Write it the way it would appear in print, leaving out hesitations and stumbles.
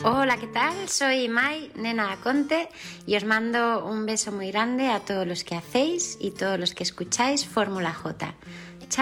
Hola, ¿qué tal? Soy Mai, nena Aconte, y os mando un beso muy grande a todos los que hacéis y todos los que escucháis Fórmula J.